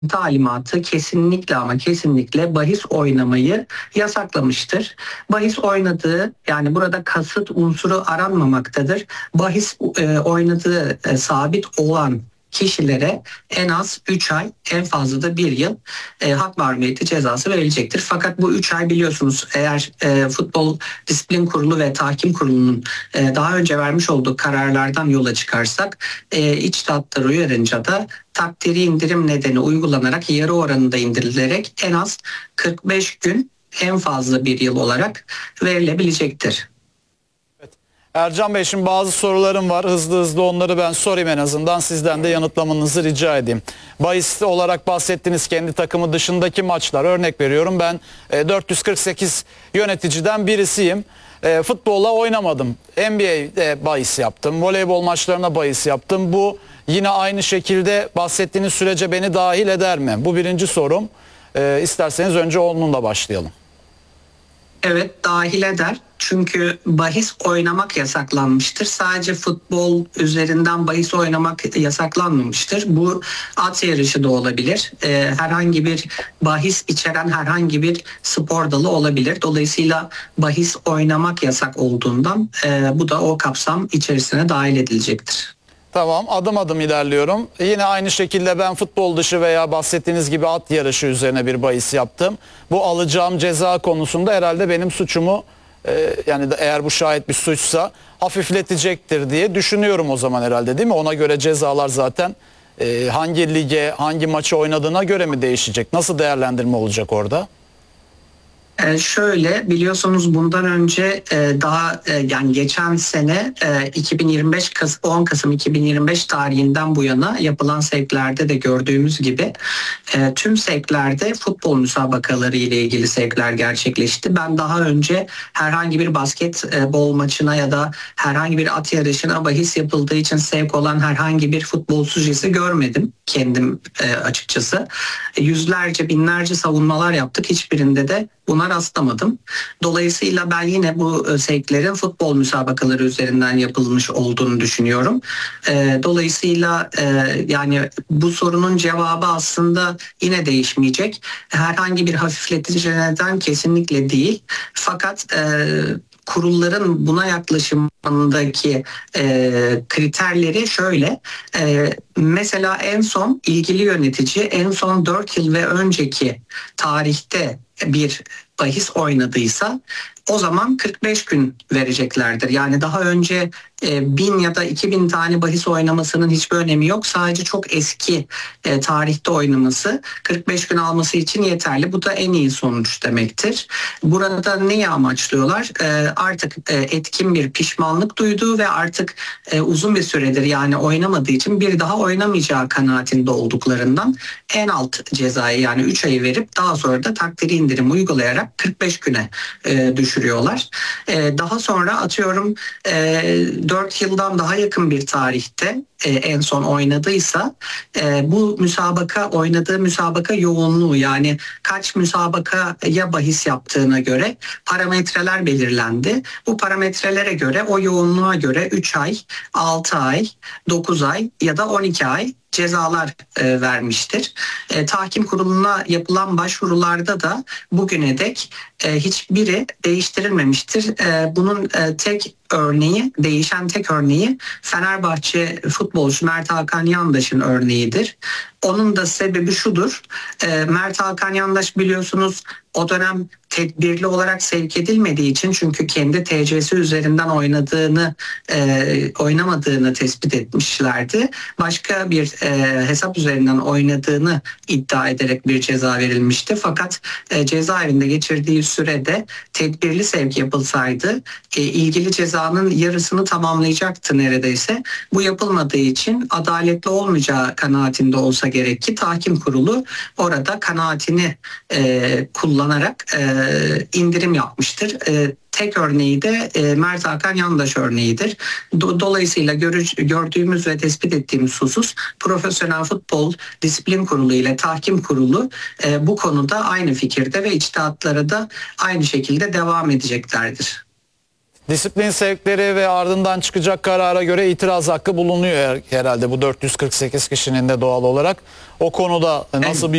talimatı kesinlikle ama kesinlikle bahis oynamayı yasaklamıştır. Bahis oynadığı, yani burada kasıt unsuru aranmamaktadır. Bahis oynadığı sabit olan kişilere en az 3 ay, en fazla da 1 yıl hak mahrum cezası verilecektir. Fakat bu 3 ay, biliyorsunuz, eğer Futbol Disiplin Kurulu ve Tahkim Kurulu'nun daha önce vermiş olduğu kararlardan yola çıkarsak, içtihatlar uyarınca da takdiri indirim nedeni uygulanarak yarı oranında indirilerek en az 45 gün, en fazla 1 yıl olarak verilebilecektir. Ercan Bey, şimdi bazı sorularım var. Hızlı onları ben sorayım, en azından sizden de yanıtlamanızı rica edeyim. Bahis olarak bahsettiğiniz kendi takımı dışındaki maçlar, örnek veriyorum, ben 448 yöneticiden birisiyim. Futbolla oynamadım. NBA'de bahis yaptım. Voleybol maçlarına bahis yaptım. Bu yine aynı şekilde bahsettiğiniz sürece beni dahil eder mi? Bu birinci sorum. İsterseniz önce onunla başlayalım. Evet, dahil eder. Çünkü bahis oynamak yasaklanmıştır. Sadece futbol üzerinden bahis oynamak yasaklanmamıştır. Bu at yarışı da olabilir. Herhangi bir bahis içeren herhangi bir spor dalı olabilir. Dolayısıyla bahis oynamak yasak olduğundan bu da o kapsam içerisine dahil edilecektir. Tamam, adım adım ilerliyorum. Yine aynı şekilde ben futbol dışı veya bahsettiğiniz gibi at yarışı üzerine bir bahis yaptım. Bu alacağım ceza konusunda herhalde benim suçumu, yani eğer bu şayet bir suçsa, hafifletecektir diye düşünüyorum o zaman herhalde, değil mi? Ona göre cezalar zaten hangi lige, hangi maçı oynadığına göre mi değişecek? Nasıl değerlendirme olacak orada? Şöyle, biliyorsunuz bundan önce yani geçen sene 10 Kasım 2025 tarihinden bu yana yapılan sevklerde de gördüğümüz gibi tüm sevklerde futbol müsabakaları ile ilgili sevkler gerçekleşti. Ben daha önce herhangi bir basketbol maçına ya da herhangi bir at yarışına bahis yapıldığı için sevk olan herhangi bir futbol sujesi görmedim kendim açıkçası. Yüzlerce, binlerce savunmalar yaptık. Hiçbirinde de buna rastlamadım. Dolayısıyla ben yine bu sevklerin futbol müsabakaları üzerinden yapılmış olduğunu düşünüyorum. Dolayısıyla yani bu sorunun cevabı aslında yine değişmeyecek. Herhangi bir hafifletici neden kesinlikle değil. Fakat kurulların buna yaklaşımındaki kriterleri şöyle. Mesela en son ilgili yönetici en son 4 yıl ve önceki tarihte bir bahis oynadıysa o zaman 45 gün vereceklerdir. Yani daha önce 1000 ya da 2000 tane bahis oynamasının hiçbir önemi yok. Sadece çok eski tarihte oynaması 45 gün alması için yeterli. Bu da en iyi sonuç demektir. Burada neyi amaçlıyorlar? Artık etkin bir pişmanlık duyduğu ve artık uzun bir süredir, yani oynamadığı için bir daha oynamayacağı kanaatinde olduklarından en alt cezayı, yani 3 ayı verip daha sonra da takdiri indirim uygulayarak 45 güne düşürüyorlar. Daha sonra atıyorum 4 yıldan daha yakın bir tarihte en son oynadıysa bu oynadığı müsabaka yoğunluğu, yani kaç müsabakaya bahis yaptığına göre parametreler belirlendi. Bu parametrelere göre, o yoğunluğa göre 3 ay, 6 ay, 9 ay ya da 12 ay cezalar vermiştir. Tahkim kuruluna yapılan başvurularda da bugüne dek hiçbiri değiştirilmemiştir. Bunun değişen tek örneği Fenerbahçe futbolcu Mert Hakan Yandaş'ın örneğidir. Onun da sebebi şudur. Mert Hakan Yandaş, biliyorsunuz, o dönem tedbirli olarak sevk edilmediği için, çünkü kendi TC'si üzerinden oynamadığını tespit etmişlerdi. Başka bir hesap üzerinden oynadığını iddia ederek bir ceza verilmişti. Fakat cezaevinde geçirdiği sürede tedbirli sevk yapılsaydı ilgili cezanın yarısını tamamlayacaktı neredeyse. Bu yapılmadığı için adaletli olmayacağı kanaatinde olsa gerek ki tahkim kurulu orada kanaatini kullanarak indirim yapmıştır. Tek örneği de Mert Hakan Yandaş örneğidir. Dolayısıyla gördüğümüz ve tespit ettiğimiz husus, Profesyonel Futbol Disiplin Kurulu ile Tahkim Kurulu bu konuda aynı fikirde ve içtihatlara da aynı şekilde devam edeceklerdir. Disiplin sevkleri ve ardından çıkacak karara göre itiraz hakkı bulunuyor herhalde bu 448 kişinin de doğal olarak. O konuda nasıl bir